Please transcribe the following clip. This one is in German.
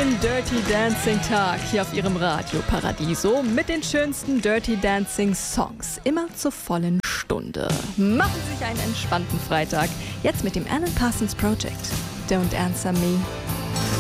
einen Dirty Dancing Tag hier auf Ihrem Radio Paradiso mit den schönsten Dirty Dancing Songs, immer zur vollen Stunde. Machen Sie sich einen entspannten Freitag, jetzt mit dem Alan Parsons Project. Don't Answer Me.